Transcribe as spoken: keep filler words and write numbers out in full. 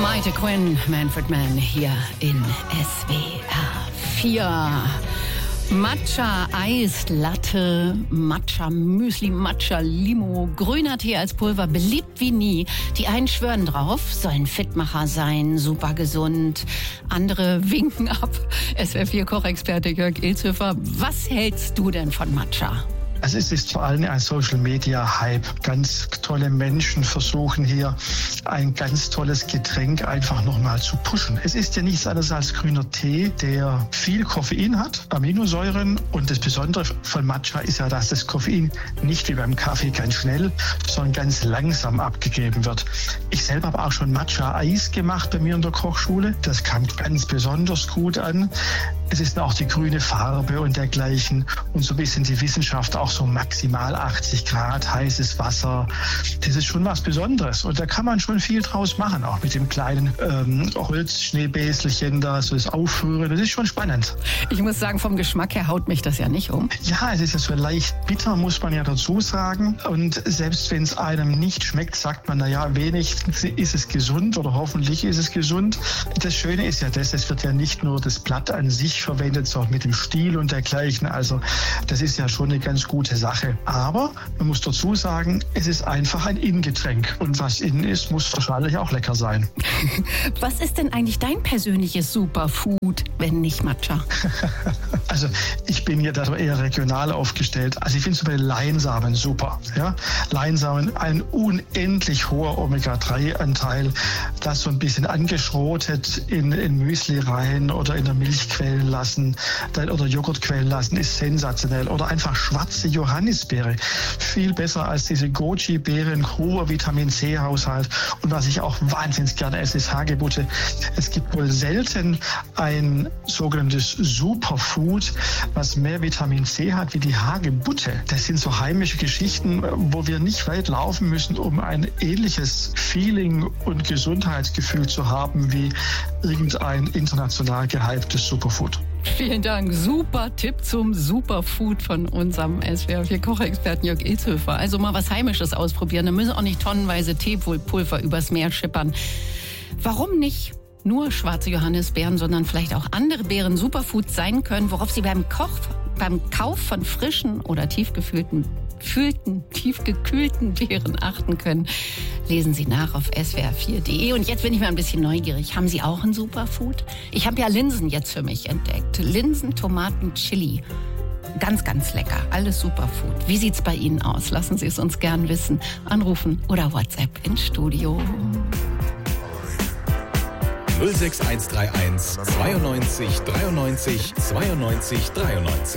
Maite Quinn, Manfred Mann hier in S W R vier. Matcha Eis Latte, Matcha Müsli, Matcha Limo, grüner Tee als Pulver, beliebt wie nie. Die einen schwören drauf, sollen Fitmacher sein, super gesund. Andere winken ab. S W R vier Kochexperte Jörg Ilzhöfer, was hältst du denn von Matcha? Also es ist vor allem ein Social-Media-Hype. Ganz tolle Menschen versuchen hier ein ganz tolles Getränk einfach nochmal zu pushen. Es ist ja nichts anderes als grüner Tee, der viel Koffein hat, Aminosäuren. Und das Besondere von Matcha ist ja, dass das Koffein nicht wie beim Kaffee ganz schnell, sondern ganz langsam abgegeben wird. Ich selber habe auch schon Matcha-Eis gemacht bei mir in der Kochschule. Das kam ganz besonders gut an. Es ist auch die grüne Farbe und dergleichen. Und so ein bisschen die Wissenschaft auch so maximal achtzig Grad, heißes Wasser. Das ist schon was Besonderes. Und da kann man schon viel draus machen, auch mit dem kleinen ähm, Holzschneebäselchen da, so das Aufrühren. Das ist schon spannend. Ich muss sagen, vom Geschmack her haut mich das ja nicht um. Ja, es ist ja so leicht bitter, muss man ja dazu sagen. Und selbst wenn es einem nicht schmeckt, sagt man, naja, wenigstens ist es gesund oder hoffentlich ist es gesund. Das Schöne ist ja das, es wird ja nicht nur das Blatt an sich verwendet, sondern mit dem Stiel und dergleichen. Also das ist ja schon eine ganz gute Sache. Aber man muss dazu sagen, es ist einfach ein Innengetränk. Und was innen ist, muss wahrscheinlich auch lecker sein. Was ist denn eigentlich dein persönliches Superfood, wenn nicht Matcha? Also ich bin ja da eher regional aufgestellt. Also ich finde zum Beispiel Leinsamen super. Ja? Leinsamen, ein unendlich hoher Omega drei Anteil, das so ein bisschen angeschrotet in, in Müsli rein oder in der Milch quellen lassen oder Joghurt quellen lassen, ist sensationell. Oder einfach schwarze Johannisbeere. Viel besser als diese Goji-Beeren, hoher Vitamin-C-Haushalt. Und was ich auch wahnsinnig gerne esse, ist Hagebutte. Es gibt wohl selten ein sogenanntes Superfood, was mehr Vitamin C hat wie die Hagebutte. Das sind so heimische Geschichten, wo wir nicht weit laufen müssen, um ein ähnliches Feeling und Gesundheitsgefühl zu haben wie irgendein international gehyptes Superfood. Vielen Dank. Super Tipp zum Superfood von unserem S W R vier Kochexperten Jörg Ilzhöfer. Also mal was Heimisches ausprobieren. Da müssen auch nicht tonnenweise Teepulver übers Meer schippern. Warum nicht nur schwarze Johannisbeeren, sondern vielleicht auch andere Beeren Superfood sein können, worauf Sie beim Koch, beim Kauf von frischen oder tiefgefühlten Fühlten, tiefgekühlten Beeren achten können. Lesen Sie nach auf S W R vier punkt de. Und jetzt bin ich mal ein bisschen neugierig. Haben Sie auch ein Superfood? Ich habe ja Linsen jetzt für mich entdeckt. Linsen, Tomaten, Chili. Ganz, ganz lecker. Alles Superfood. Wie sieht's bei Ihnen aus? Lassen Sie es uns gern wissen. Anrufen oder WhatsApp ins Studio. null sechs eins drei eins zweiundneunzig dreiundneunzig zweiundneunzig dreiundneunzig.